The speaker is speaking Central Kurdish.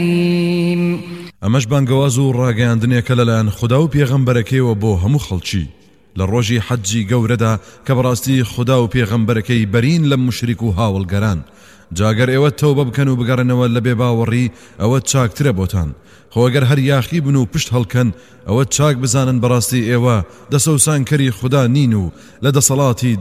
ئەمەش بانگەواز و ڕاگەیاندنێکە لەلایەن خوددا و پێغەمبەرەکەیەوە بۆ هەموو خەڵکی لە ڕۆژی حەجی گەورەدا کە بەڕاستی خوددا و پێغەمبەرەکەی بەرین لە مشریک و هاوڵگەران. جاگەر ئێوە تەوبە بکەن و بگەڕێنەوە لە بێباوەڕی ئەوە چاکترە بۆتان. خۆگەر هەر یاخی بن و پشت هەڵکەن ئەوە چاک بزانن بەڕاستی ئێوە دەسەوسانکەری خوددا نین و لە دەسەڵاتی